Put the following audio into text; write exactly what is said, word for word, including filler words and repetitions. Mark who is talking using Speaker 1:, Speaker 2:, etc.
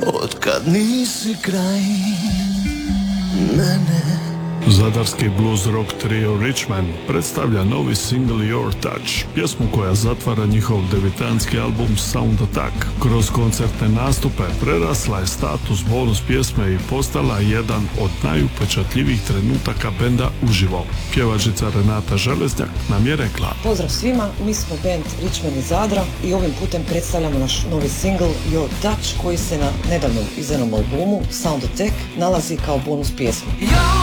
Speaker 1: Otkad nisi kraj mene.
Speaker 2: Zadarski blues rock trio Richman predstavlja novi single Your Touch, pjesmu koja zatvara njihov debitanski album Sound Attack. Kroz koncertne nastupe prerasla je status bonus pjesme i postala jedan od najupečatljivijih trenutaka benda uživo. Pjevačica Renata Železnjak nam je rekla:
Speaker 3: Pozdrav svima, mi smo band Richman iz Zadra i ovim putem predstavljamo naš novi single Your Touch koji se na nedavnom izdanom albumu Sound Attack nalazi kao bonus pjesma.